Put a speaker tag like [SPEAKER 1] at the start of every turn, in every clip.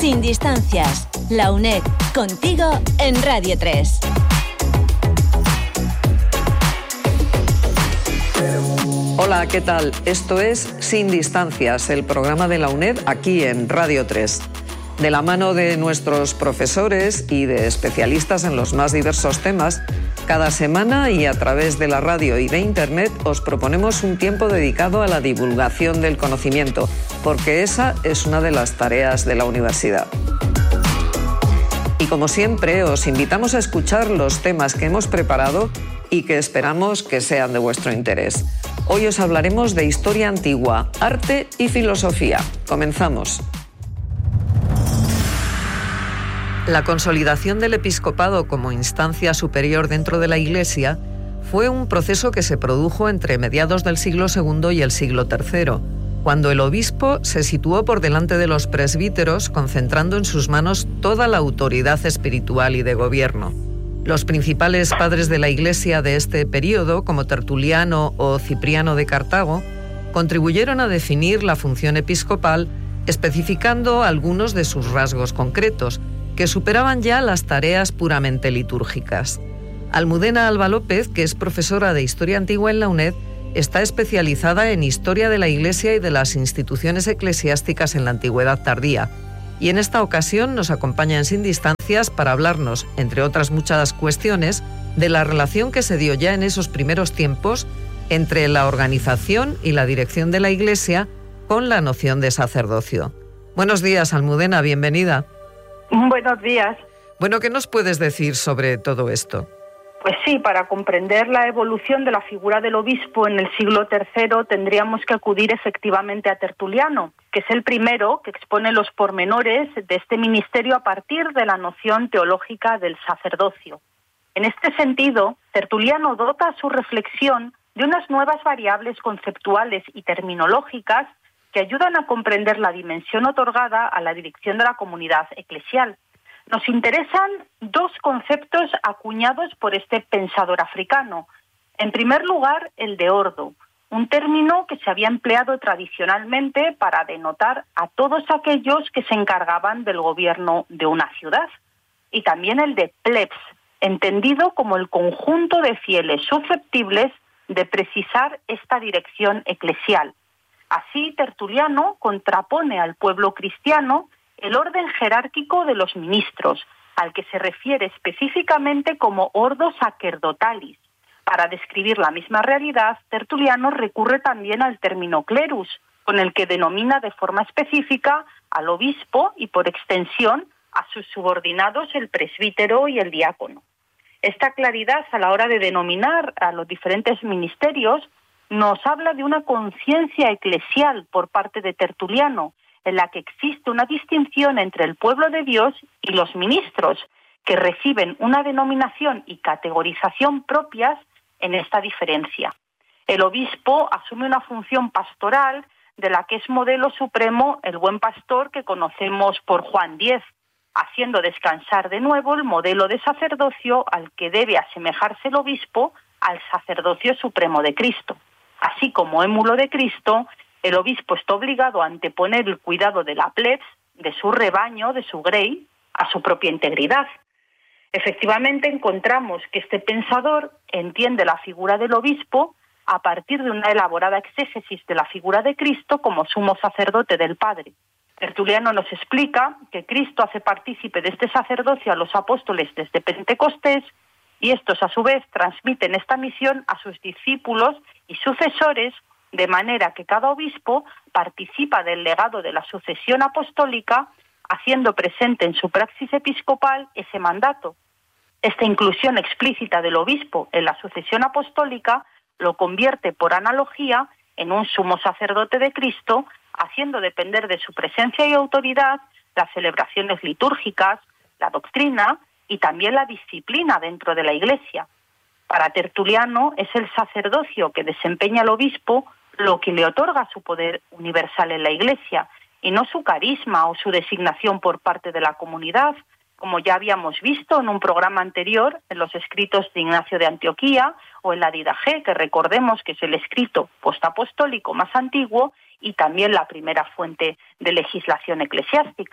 [SPEAKER 1] Sin distancias, la UNED, contigo en Radio 3.
[SPEAKER 2] Hola, ¿qué tal? Esto es Sin distancias, el programa de la UNED aquí en Radio 3. De la mano de nuestros profesores y de especialistas en los más diversos temas, cada semana y a través de la radio y de Internet os proponemos un tiempo dedicado a la divulgación del conocimiento, porque esa es una de las tareas de la universidad. Y como siempre, os invitamos a escuchar los temas que hemos preparado y que esperamos que sean de vuestro interés. Hoy os hablaremos de historia antigua, arte y filosofía. Comenzamos. La consolidación del episcopado como instancia superior dentro de la Iglesia fue un proceso que se produjo entre mediados del siglo II y el siglo III, cuando el obispo se situó por delante de los presbíteros, concentrando en sus manos toda la autoridad espiritual y de gobierno. Los principales padres de la Iglesia de este periodo, como Tertuliano o Cipriano de Cartago, contribuyeron a definir la función episcopal, especificando algunos de sus rasgos concretos, que superaban ya las tareas puramente litúrgicas. Almudena Alba López, que es profesora de Historia Antigua en la UNED, está especializada en Historia de la Iglesia y de las instituciones eclesiásticas en la Antigüedad tardía, y en esta ocasión nos acompaña en Sin Distancias para hablarnos, entre otras muchas cuestiones, de la relación que se dio ya en esos primeros tiempos entre la organización y la dirección de la Iglesia con la noción de sacerdocio. Buenos días, Almudena, bienvenida.
[SPEAKER 3] Buenos días.
[SPEAKER 2] Bueno, ¿qué nos puedes decir sobre todo esto?
[SPEAKER 3] Pues sí, para comprender la evolución de la figura del obispo en el siglo III tendríamos que acudir efectivamente a Tertuliano, que es el primero que expone los pormenores de este ministerio a partir de la noción teológica del sacerdocio. En este sentido, Tertuliano dota su reflexión de unas nuevas variables conceptuales y terminológicas que ayudan a comprender la dimensión otorgada a la dirección de la comunidad eclesial. Nos interesan dos conceptos acuñados por este pensador africano. En primer lugar, el de ordo, un término que se había empleado tradicionalmente para denotar a todos aquellos que se encargaban del gobierno de una ciudad. Y también el de plebs, entendido como el conjunto de fieles susceptibles de precisar esta dirección eclesial. Así, Tertuliano contrapone al pueblo cristiano el orden jerárquico de los ministros, al que se refiere específicamente como ordo sacerdotalis. Para describir la misma realidad, Tertuliano recurre también al término clerus, con el que denomina de forma específica al obispo y, por extensión, a sus subordinados, el presbítero y el diácono. Esta claridad a la hora de denominar a los diferentes ministerios nos habla de una conciencia eclesial por parte de Tertuliano, en la que existe una distinción entre el pueblo de Dios y los ministros, que reciben una denominación y categorización propias en esta diferencia. El obispo asume una función pastoral de la que es modelo supremo el buen pastor que conocemos por Juan 10, haciendo descansar de nuevo el modelo de sacerdocio al que debe asemejarse el obispo al sacerdocio supremo de Cristo. Así como émulo de Cristo, el obispo está obligado a anteponer el cuidado de la plebs, de su rebaño, de su grey, a su propia integridad. Efectivamente, encontramos que este pensador entiende la figura del obispo a partir de una elaborada exégesis de la figura de Cristo como sumo sacerdote del Padre. Tertuliano nos explica que Cristo hace partícipe de este sacerdocio a los apóstoles desde Pentecostés y estos, a su vez, transmiten esta misión a sus discípulos y sucesores, de manera que cada obispo participa del legado de la sucesión apostólica, haciendo presente en su praxis episcopal ese mandato. Esta inclusión explícita del obispo en la sucesión apostólica lo convierte, por analogía, en un sumo sacerdote de Cristo, haciendo depender de su presencia y autoridad las celebraciones litúrgicas, la doctrina y también la disciplina dentro de la Iglesia. Para Tertuliano es el sacerdocio que desempeña el obispo lo que le otorga su poder universal en la Iglesia, y no su carisma o su designación por parte de la comunidad, como ya habíamos visto en un programa anterior, en los escritos de Ignacio de Antioquía o en la Didache, que recordemos que es el escrito postapostólico más antiguo y también la primera fuente de legislación eclesiástica.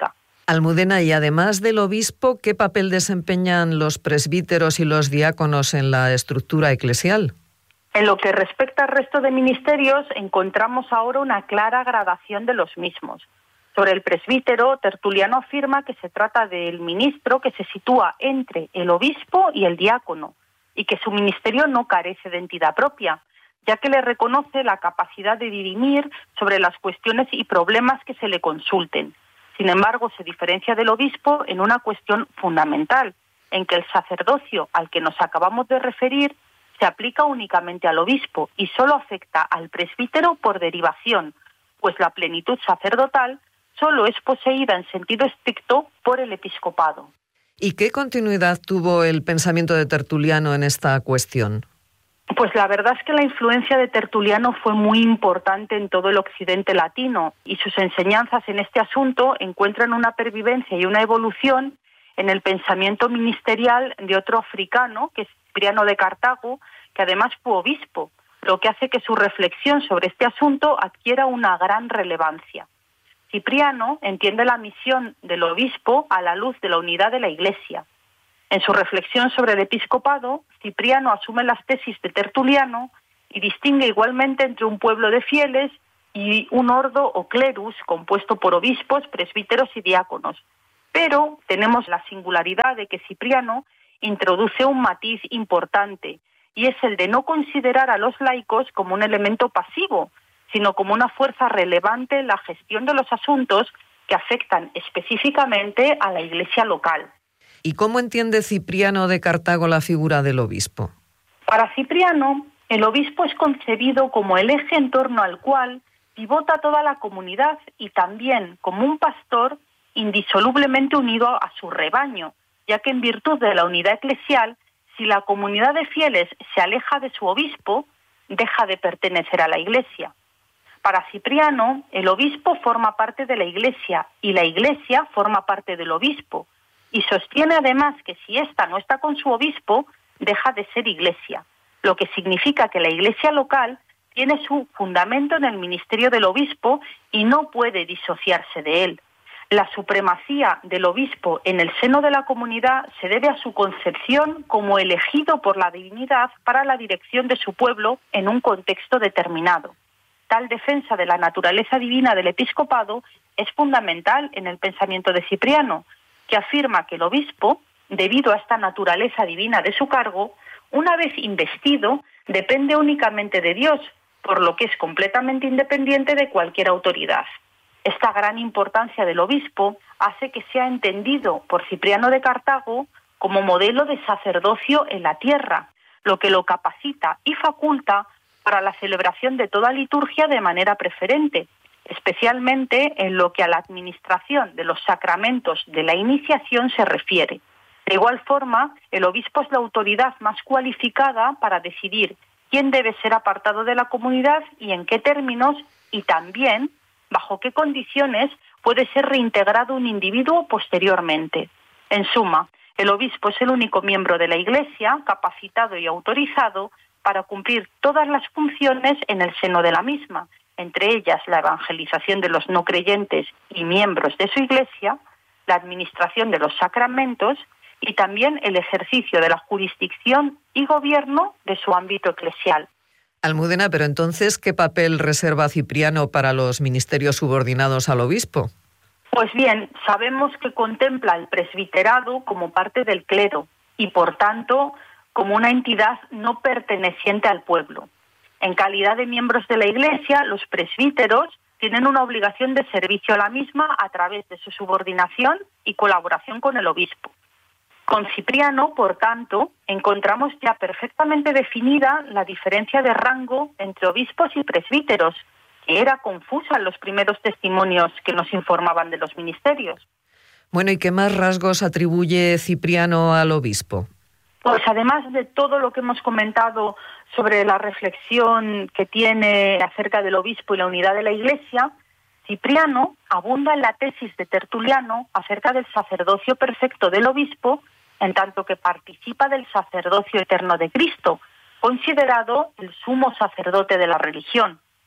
[SPEAKER 2] Almudena, y además del obispo, ¿qué papel desempeñan los presbíteros y los diáconos en la estructura eclesial?
[SPEAKER 3] En lo que respecta al resto de ministerios, encontramos ahora una clara gradación de los mismos. Sobre el presbítero, Tertuliano afirma que se trata del ministro que se sitúa entre el obispo y el diácono, y que su ministerio no carece de entidad propia, ya que le reconoce la capacidad de dirimir sobre las cuestiones y problemas que se le consulten. Sin embargo, se diferencia del obispo en una cuestión fundamental, en que el sacerdocio al que nos acabamos de referir se aplica únicamente al obispo y solo afecta al presbítero por derivación, pues la plenitud sacerdotal solo es poseída en sentido estricto por el episcopado.
[SPEAKER 2] ¿Y qué continuidad tuvo el pensamiento de Tertuliano en esta cuestión?
[SPEAKER 3] Pues la verdad es que la influencia de Tertuliano fue muy importante en todo el occidente latino y sus enseñanzas en este asunto encuentran una pervivencia y una evolución en el pensamiento ministerial de otro africano, que es Cipriano de Cartago, que además fue obispo, lo que hace que su reflexión sobre este asunto adquiera una gran relevancia. Cipriano entiende la misión del obispo a la luz de la unidad de la Iglesia. En su reflexión sobre el episcopado, Cipriano asume las tesis de Tertuliano y distingue igualmente entre un pueblo de fieles y un ordo o clerus compuesto por obispos, presbíteros y diáconos. Pero tenemos la singularidad de que Cipriano introduce un matiz importante, y es el de no considerar a los laicos como un elemento pasivo, sino como una fuerza relevante en la gestión de los asuntos que afectan específicamente a la Iglesia local.
[SPEAKER 2] ¿Y cómo entiende Cipriano de Cartago la figura del obispo?
[SPEAKER 3] Para Cipriano, el obispo es concebido como el eje en torno al cual pivota toda la comunidad y también como un pastor indisolublemente unido a su rebaño, ya que en virtud de la unidad eclesial, si la comunidad de fieles se aleja de su obispo, deja de pertenecer a la Iglesia. Para Cipriano, el obispo forma parte de la Iglesia y la Iglesia forma parte del obispo, y sostiene además que si ésta no está con su obispo, deja de ser Iglesia, lo que significa que la Iglesia local tiene su fundamento en el ministerio del obispo y no puede disociarse de él. La supremacía del obispo en el seno de la comunidad se debe a su concepción como elegido por la divinidad para la dirección de su pueblo en un contexto determinado. Tal defensa de la naturaleza divina del episcopado es fundamental en el pensamiento de Cipriano, que afirma que el obispo, debido a esta naturaleza divina de su cargo, una vez investido, depende únicamente de Dios, por lo que es completamente independiente de cualquier autoridad. Esta gran importancia del obispo hace que sea entendido por Cipriano de Cartago como modelo de sacerdocio en la tierra, lo que lo capacita y faculta para la celebración de toda liturgia de manera preferente, especialmente en lo que a la administración de los sacramentos de la iniciación se refiere. De igual forma, el obispo es la autoridad más cualificada para decidir quién debe ser apartado de la comunidad y en qué términos, y también bajo qué condiciones puede ser reintegrado un individuo posteriormente. En suma, el obispo es el único miembro de la Iglesia capacitado y autorizado para cumplir todas las funciones en el seno de la misma, entre ellas la evangelización de los no creyentes y miembros de su Iglesia, la administración de los sacramentos y también el ejercicio de la jurisdicción y gobierno de su ámbito eclesial.
[SPEAKER 2] Almudena, pero entonces, ¿qué papel reserva Cipriano para los ministerios subordinados al obispo?
[SPEAKER 3] Pues bien, sabemos que contempla el presbiterado como parte del clero y, por tanto, como una entidad no perteneciente al pueblo. En calidad de miembros de la Iglesia, los presbíteros tienen una obligación de servicio a la misma a través de su subordinación y colaboración con el obispo. Con Cipriano, por tanto, encontramos ya perfectamente definida la diferencia de rango entre obispos y presbíteros, que era confusa en los primeros testimonios que nos informaban de los ministerios.
[SPEAKER 2] Bueno, ¿y qué más rasgos atribuye Cipriano al obispo?
[SPEAKER 3] Pues además de todo lo que hemos comentado sobre la reflexión que tiene acerca del obispo y la unidad de la Iglesia, Cipriano abunda en la tesis de Tertuliano acerca del sacerdocio perfecto del obispo, en tanto que participa del sacerdocio eterno de Cristo, considerado el sumo sacerdote de la religión.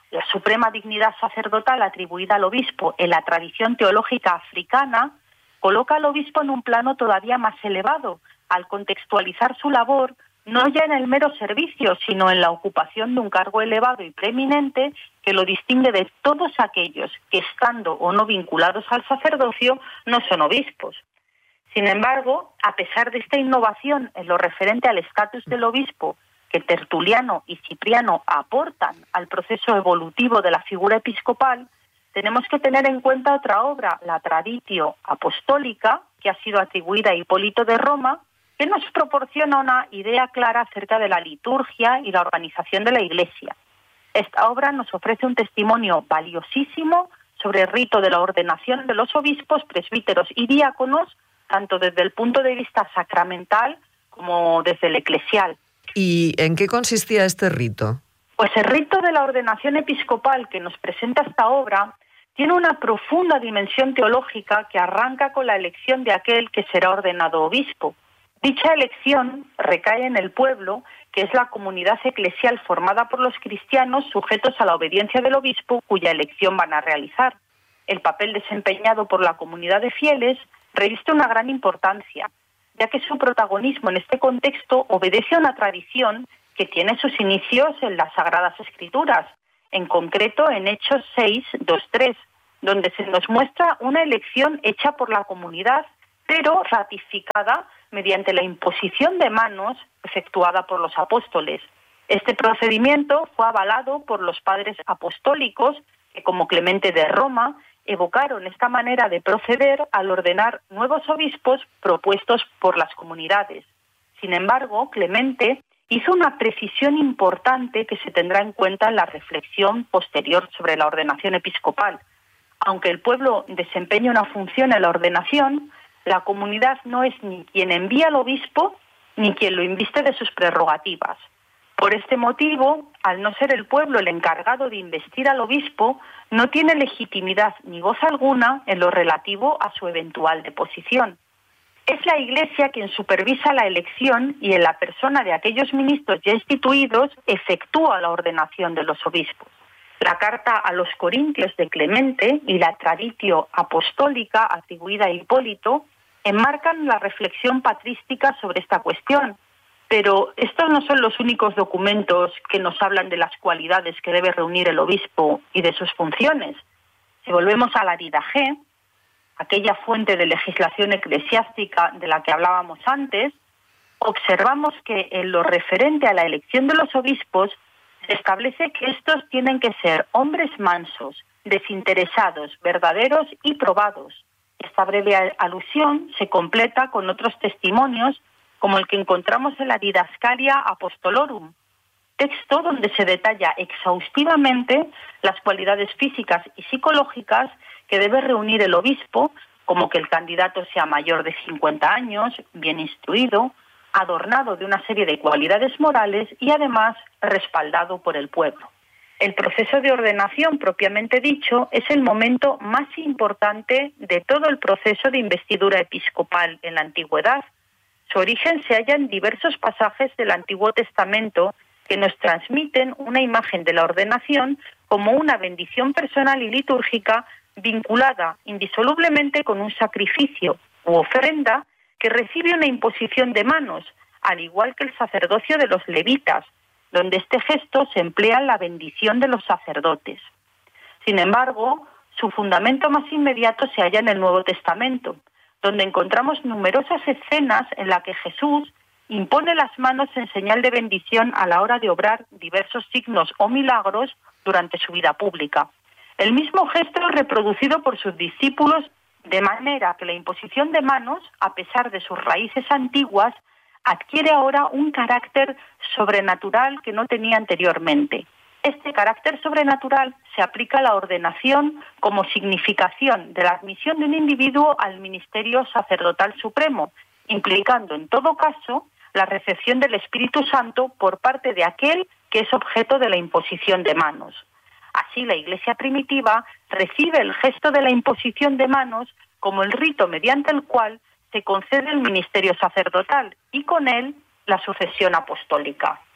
[SPEAKER 3] La suprema dignidad sacerdotal atribuida al obispo en la tradición teológica africana coloca al obispo en un plano todavía más elevado, al contextualizar su labor no ya en el mero servicio, sino en la ocupación de un cargo elevado y preeminente que lo distingue de todos aquellos que, estando o no vinculados al sacerdocio, no son obispos. Sin embargo, a pesar de esta innovación en lo referente al estatus del obispo que Tertuliano y Cipriano aportan al proceso evolutivo de la figura episcopal, tenemos que tener en cuenta otra obra, la Traditio Apostólica, que ha sido atribuida a Hipólito de Roma, que nos proporciona una idea clara acerca de la liturgia y la organización de la Iglesia. Esta obra nos ofrece un testimonio valiosísimo sobre el rito de la ordenación de los obispos, presbíteros y diáconos, tanto desde el punto de vista sacramental como desde el eclesial.
[SPEAKER 2] ¿Y en qué consistía este rito?
[SPEAKER 3] Pues el rito de la ordenación episcopal que nos presenta esta obra tiene una profunda dimensión teológica que arranca con la elección de aquel que será ordenado obispo. Dicha elección recae en el pueblo, que es la comunidad eclesial formada por los cristianos sujetos a la obediencia del obispo cuya elección van a realizar. El papel desempeñado por la comunidad de fieles reviste una gran importancia, ya que su protagonismo en este contexto obedece a una tradición que tiene sus inicios en las Sagradas Escrituras, en concreto en Hechos 6, 2, 3, donde se nos muestra una elección hecha por la comunidad, pero ratificada mediante la imposición de manos efectuada por los apóstoles. Este procedimiento fue avalado por los padres apostólicos, que como Clemente de Roma evocaron esta manera de proceder al ordenar nuevos obispos propuestos por las comunidades. Sin embargo, Clemente hizo una precisión importante que se tendrá en cuenta en la reflexión posterior sobre la ordenación episcopal. Aunque el pueblo desempeña una función en la ordenación, la comunidad no es ni quien envía al obispo ni quien lo inviste de sus prerrogativas. Por este motivo, al no ser el pueblo el encargado de investir al obispo, no tiene legitimidad ni voz alguna en lo relativo a su eventual deposición. Es la Iglesia quien supervisa la elección y en la persona de aquellos ministros ya instituidos efectúa la ordenación de los obispos. La carta a los Corintios de Clemente y la Traditio Apostólica atribuida a Hipólito enmarcan la reflexión patrística sobre esta cuestión. Pero estos no son los únicos documentos que nos hablan de las cualidades que debe reunir el obispo y de sus funciones. Si volvemos a la Didache, aquella fuente de legislación eclesiástica de la que hablábamos antes, observamos que en lo referente a la elección de los obispos se establece que estos tienen que ser hombres mansos, desinteresados, verdaderos y probados. Esta breve alusión se completa con otros testimonios como el que encontramos en la Didascalia Apostolorum, texto donde se detalla exhaustivamente las cualidades físicas y psicológicas que debe reunir el obispo, como que el candidato sea mayor de 50 años, bien instruido, adornado de una serie de cualidades morales y además respaldado por el pueblo. El proceso de ordenación propiamente dicho es el momento más importante de todo el proceso de investidura episcopal en la antigüedad. Su origen se halla en diversos pasajes del Antiguo Testamento que nos transmiten una imagen de la ordenación como una bendición personal y litúrgica vinculada indisolublemente con un sacrificio u ofrenda que recibe una imposición de manos, al igual que el sacerdocio de los levitas, donde este gesto se emplea en la bendición de los sacerdotes. Sin embargo, su fundamento más inmediato se halla en el Nuevo Testamento, donde encontramos numerosas escenas en las que Jesús impone las manos en señal de bendición a la hora de obrar diversos signos o milagros durante su vida pública. El mismo gesto es reproducido por sus discípulos, de manera que la imposición de manos, a pesar de sus raíces antiguas, adquiere ahora un carácter sobrenatural que no tenía anteriormente. Este carácter sobrenatural se aplica a la ordenación como significación de la admisión de un individuo al ministerio sacerdotal supremo, implicando en todo caso la recepción del Espíritu Santo por parte de aquel que es objeto de la imposición de manos. Así, la Iglesia primitiva recibe el gesto de la imposición de manos como el rito mediante el cual se concede el ministerio sacerdotal y con él la sucesión apostólica.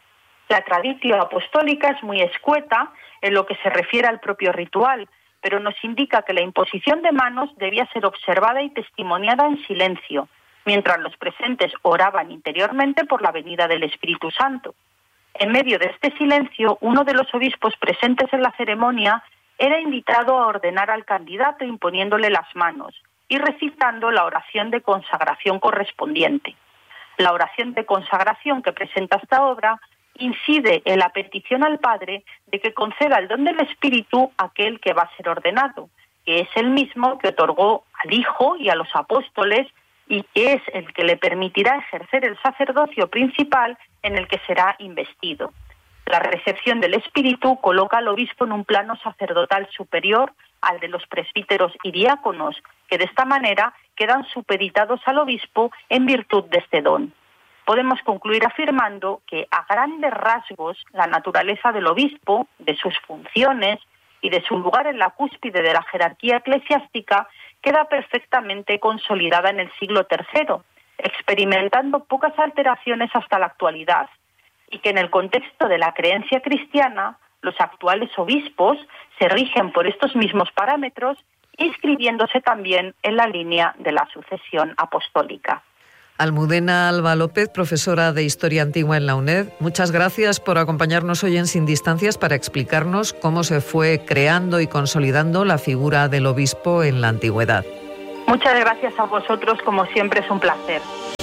[SPEAKER 3] La tradición apostólica es muy escueta en lo que se refiere al propio ritual, pero nos indica que la imposición de manos debía ser observada y testimoniada en silencio, mientras los presentes oraban interiormente por la venida del Espíritu Santo. En medio de este silencio, uno de los obispos presentes en la ceremonia era invitado a ordenar al candidato imponiéndole las manos y recitando la oración de consagración correspondiente. La oración de consagración que presenta esta obra incide en la petición al Padre de que conceda el don del Espíritu a aquel que va a ser ordenado, que es el mismo que otorgó al Hijo y a los apóstoles y que es el que le permitirá ejercer el sacerdocio principal en el que será investido. La recepción del Espíritu coloca al obispo en un plano sacerdotal superior al de los presbíteros y diáconos, que de esta manera quedan supeditados al obispo en virtud de este don. Podemos concluir afirmando que, a grandes rasgos, la naturaleza del obispo, de sus funciones y de su lugar en la cúspide de la jerarquía eclesiástica queda perfectamente consolidada en el siglo III, experimentando pocas alteraciones hasta la actualidad, y que en el contexto de la creencia cristiana, los actuales obispos se rigen por estos mismos parámetros, inscribiéndose también en la línea de la sucesión apostólica.
[SPEAKER 2] Almudena Alba López, profesora de Historia Antigua en la UNED, muchas gracias por acompañarnos hoy en Sin Distancias para explicarnos cómo se fue creando y consolidando la figura del obispo en la antigüedad.
[SPEAKER 3] Muchas gracias a vosotros, como siempre es un placer.